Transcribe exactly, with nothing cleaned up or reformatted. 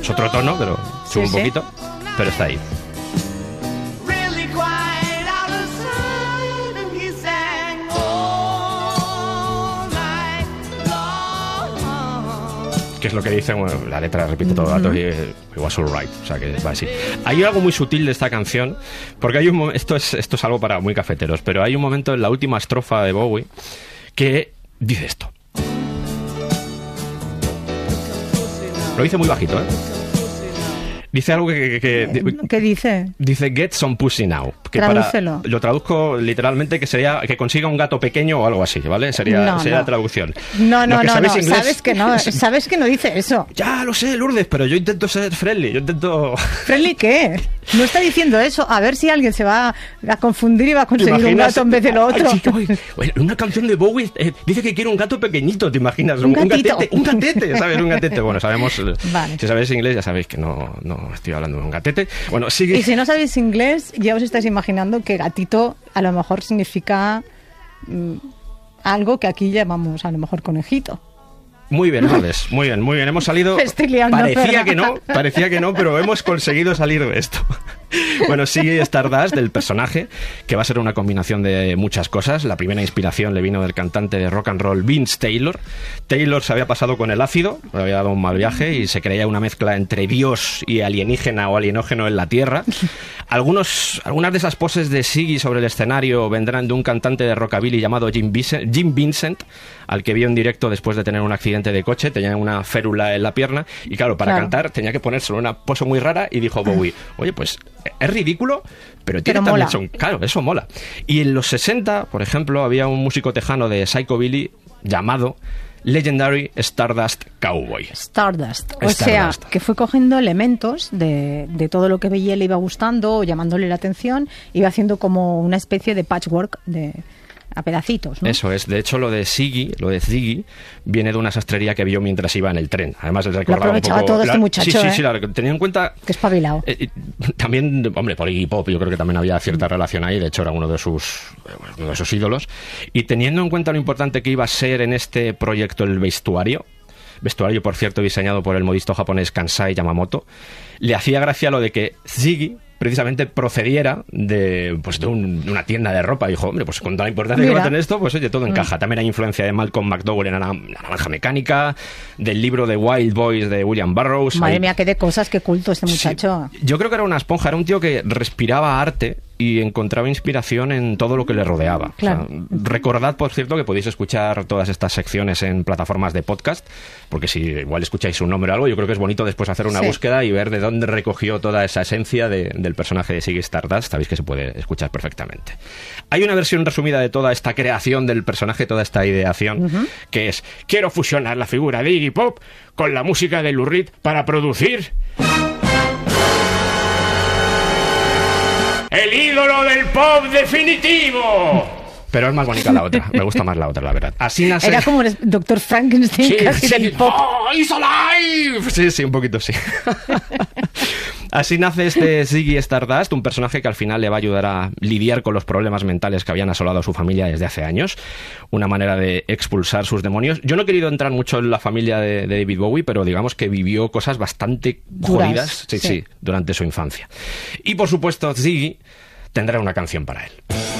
Es otro tono, pero sube Sí, un sí. poquito, pero está ahí. Que es lo que dice, bueno, la letra, repito todo el rato, y it was alright, o sea que va así. Hay algo muy sutil de esta canción, porque hay un mo- esto es esto es algo para muy cafeteros, pero hay un momento en la última estrofa de Bowie que dice esto. Lo dice muy bajito, ¿eh? Dice algo que... que, que- ¿Qué dice? dice get some pussy now. Que Tradúcelo. para, lo traduzco literalmente que sería que consiga un gato pequeño o algo así, ¿vale? Sería, No, sería no. la traducción. No, no, Los que no, sabéis no. inglés- Sabes que no, sabes que no dice eso. Ya lo sé, Lourdes, pero yo intento ser friendly, yo intento... ¿Friendly qué? No está diciendo eso. A ver si alguien se va a confundir y va a ¿Te conseguir un imaginas? gato en vez de lo otro. Ay, sí, oye, oye, una canción de Bowie eh, dice que quiere un gato pequeñito, ¿te imaginas? Un gatito. gatete, un gatete, ¿sabes? Un gatete. Bueno, sabemos, eh, Vale. si sabéis inglés ya sabéis que no, no estoy hablando de un gatete. Bueno, sigue... Y si no sabéis inglés, ya os estáis imaginando que gatito a lo mejor significa mm, algo que aquí llamamos a lo mejor conejito. Muy bien, Lourdes, muy bien, muy bien. Hemos salido... Me estoy liando, parecía ¿verdad? que no, parecía que no, pero hemos conseguido salir de esto. Bueno, sigue Stardust, del personaje, que va a ser una combinación de muchas cosas. La primera inspiración le vino del cantante de rock and roll Vince Taylor. Taylor se había pasado con el ácido, le había dado un mal viaje y se creía una mezcla entre Dios y alienígena o alienógeno en la Tierra. Algunos, algunas de esas poses de Ziggy sobre el escenario vendrán de un cantante de rockabilly llamado Jim Vincent, Jim Vincent, al que vio en directo después de tener un accidente de coche. Tenía una férula en la pierna y claro, para Claro. cantar tenía que ponérselo una pose muy rara y dijo Bowie, oye, pues es ridículo, pero tiene Pero también mola. son... Claro, eso mola. Y en los sesenta, por ejemplo, había un músico tejano de psychobilly llamado Legendary Stardust Cowboy. Stardust. O Stardust. sea, que fue cogiendo elementos de, de todo lo que veía y le iba gustando, o llamándole la atención, iba haciendo como una especie de patchwork de a pedacitos, ¿no? Eso es. De hecho, lo de Ziggy, lo de Ziggy, viene de una sastrería que vio mientras iba en el tren. Además, le recordaba un aprovechaba poco... todo este la- muchacho, Sí, sí, ¿eh? sí. La... Teniendo en cuenta... Que espabilado. Eh, eh, también, hombre, por Iggy Pop, yo creo que también había cierta relación ahí. De hecho, era uno de sus, uno de sus ídolos. Y teniendo en cuenta lo importante que iba a ser en este proyecto el vestuario, vestuario, por cierto, diseñado por el modisto japonés Kansai Yamamoto, le hacía gracia lo de que Ziggy precisamente procediera de, pues de, un- de una tienda de ropa. Dijo, hombre, pues con toda la importancia que Mira. va a tener esto, pues oye, todo encaja. También hay influencia de Malcolm McDowell en la, la Naranja Mecánica, del libro de Wild Boys de William Burroughs. Madre Hay- mía, qué de cosas, qué culto este muchacho. Sí. Yo creo que era una esponja, era un tío que respiraba arte y encontraba inspiración en todo lo que le rodeaba. Claro. O sea, recordad, por cierto, que podéis escuchar todas estas secciones en plataformas de podcast, porque si igual escucháis un nombre o algo, yo creo que es bonito después hacer una Sí. búsqueda y ver de dónde recogió toda esa esencia de- del personaje de Ziggy Stardust. Sabéis que se puede escuchar perfectamente. Hay una versión resumida de toda esta creación del personaje, toda esta ideación, que es: quiero fusionar la figura de Iggy Pop con la música de Lou Reed para producir el ídolo del pop definitivo. Pero es más bonita la otra, me gusta más la otra, la verdad. Así nace... Era como el doctor Frankenstein, Sí, casi sí. del pop. ¡Oh, he's alive! Sí, sí, un poquito sí. Así nace este Ziggy Stardust, un personaje que al final le va a ayudar a lidiar con los problemas mentales que habían asolado a su familia desde hace años. Una manera de expulsar sus demonios. Yo no he querido entrar mucho en la familia de, de David Bowie, pero digamos que vivió cosas bastante Duras, jodidas, sí, sí. sí, durante su infancia. Y por supuesto, Ziggy tendrá una canción para él.